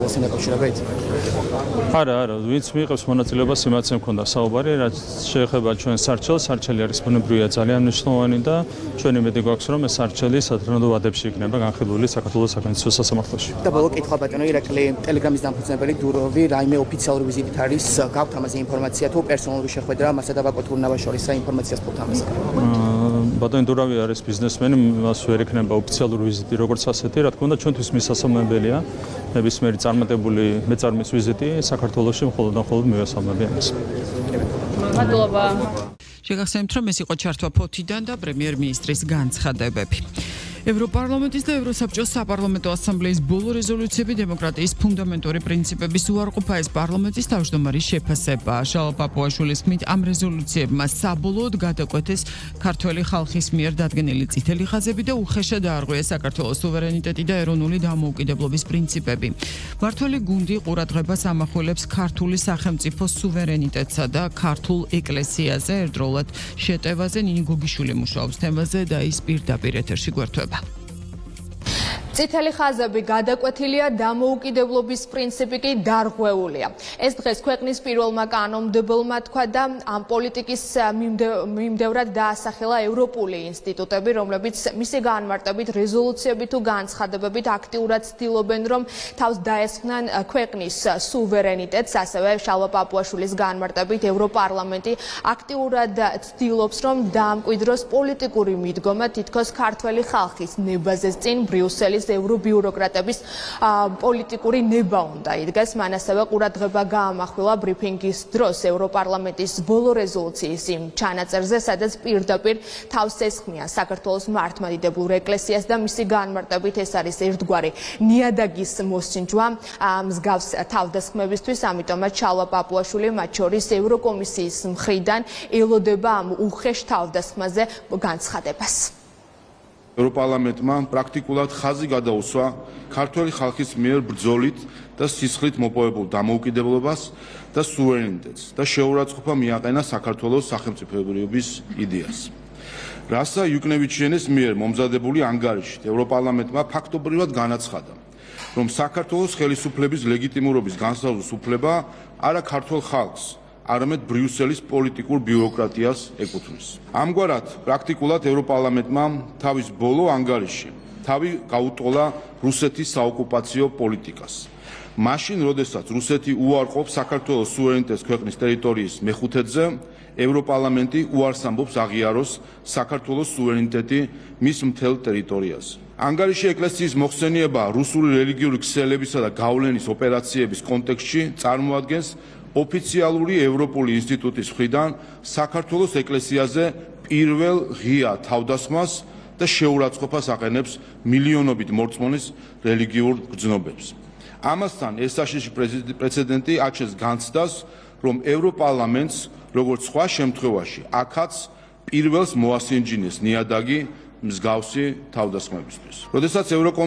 არა, ვინც მიიღებს მონაწილეობას იმაცემ მქონდა საუბარი, რაც შეეხება ჩვენ სარჩელს, სარჩელი არის ბუნებრივია ძალიან მნიშვნელოვანი და ჩვენი იმედი გვაქვს, რომ ეს სარჩელი სათანადო ვადებში იქნება განხილული საქართველოს საკანონმდებლო სასამართლოში. და ბოლო კითხვა ბატონო ირაკლი, ტელეგრამის დამფუძნებელი დუროვი რაიმე ოფიციალური ვიზიტით არის, გაქვთ ამაზე ინფორმაცია თუ პერსონალური შეხვედრა მასა და ბაკო თურნავას შორის ინფორმაციას ფლობთ ამაზე? ბატონი დურავი არის ბიზნესმენი, მას ვერ ექნება ოფიციალური ვიზიტი როგორც ასეთი, რა თქმა უნდა, ჩვენთვის მისასალმებელია ნებისმიერი წარმატებული მეწარმის ვიზიტი საქართველოში მხოლოდ და მხოლოდ მივესალმები ამას. მადლობა. შეგახსენებთ, რომ ეს იყო ჩართვა ფოთიდან და პრემიერ-მინისტრის განცხადებები. ევროპარლამენტის და ევროსაბჭოს საპარლამენტო ასამბლეის ბოლო რეზოლუციები დემოკრატიის ფუნდამენტური პრინციპების უარყოფა ეს პარლამენტის თავმჯდომარის შეფასება. ჟალო პაპუაშვილის თქმით, ამ რეზოლუციებმა საბოლოოდ გადაკვეთეს ქართველი ხალხის მიერ დადგენილი წითელი ხაზები და უხეშად დაარღვიეს საქართველოს სუვერენიტეტი და ეროვნული დამოუკიდებლობის პრინციპები. მმართველი გუნდი ყურადღებას ამახვილებს ქართული სახელმწიფოს სუვერენიტეტსა და ქართულ ეკლესიაზე. ერთდროულად შეტევაზე ნინი გოგიშვილი მუშაობს თემაზე და ის პირდაპირ ეთერში გვერდება. წითელი ხაზები გადაკვეთილია, დამოუკიდებლობის პრინციპი კი დარღვეულია. ეს დღეს ქვეყნის პირველმა კანონმდებელმა თქვა და ამ პოლიტიკის მიმდევრად დაასახელა ევროპული ინსტიტუტები, რომლებიც მისი განმარტებით რეზოლუციები თუ განცხადებებით აქტიურად ცდილობენ, რომ თავს დაესხნენ ქვეყნის სუვერენიტეტს, ასევე ჟალო პაპუაშვილის განმარტებით ევროპარლამენტი აქტიურად ცდილობს, რომ დაამკვიდროს პოლიტიკური მიდგომა თითქოს ქართველი ხალხის ნებაზეს წინ ბრიუსელის ევრობიუროკრატების პოლიტიკური ნება უნდა იდგეს. მან ასევე ყურადღება გაამახვილა ბრიფინგის დროს ევროპარლამენტის ბოლო რეზოლუციის იმ ჩანაწერზე, სადაც პირდაპირ თავს ესხმიან საქართველოს მართლმადიდებლურ ეკლესიას და მისი განმარტებით ეს არის ერთგვარი ნიადაგის მოსინჯვა მსგავს თავდასხმებისთვის, ამიტომაც ჟალო პაპუაშვილი მათ შორის ევროკომისიის მხრიდან ელოდება ამ უხეშ თავდასხმაზე განცხადებას. ევროპარლამენტმა პრაქტიკულად ხაზი გადაუსვა ქართველი ხალხის მიერ ბრძოლით და სისხლით მოპოვებულ დამოუკიდებლობას და სუვერენიტეტს და შეურაცხყოფა მიაყენა საქართველოს სახელმწიფოებრიობის იდეას. რასა იუკნევიჩიანის მიერ მომზადებული ანგარიშით ევროპარლამენტმა ფაქტობრივად განაცხადა, რომ საქართველოს ხელისუფლების ლეგიტიმურობის განსაზღვრის უფლება არა ქართულ ხალხს, არამედ ბრიუსელის პოლიტიკურ ბიუროკრატიას ეკუთვნის. ამგვარად, პრაქტიკულად ევროპარლამენტმა თავის ბოლო ანგარიში თავი გაუტოლა რუსეთის საოკუპაციო პოლიტიკას. მაშინ, როდესაც რუსეთი უარყოფს საქართველოს სუვერენიტეტს ქვეყნის ტერიტორიის მეხუთედზე, ევროპარლამენტი უარს ამბობს აღიაროს საქართველოს სუვერენიტეტი მის მთელ ტერიტორიაზე. ანგარიში ეკლესიის მოხსენება რუსული რელიგიური ქსელებისა და გავლენის ოპერაციების კონტექსტში წარმოადგენს ოფიციალური ევროპული ინსტიტუტის მხრიდან საქართველოს ეკლესიაზე პირველ ღია თავდასხმას და შეურაცხყოფას აყენებს მილიონობით მორწმუნის რელიგიურ გრძნობებს. ამასთან ეს საშიში პრეცედენტი აჩენს განცდას, რომ ევროპარლამენტს, როგორც სხვა შემთხვევაში, აქაც პირველს მოასინჯინეს ნიადაგი მსგავსი თავდასხმებისთვის. როდესაც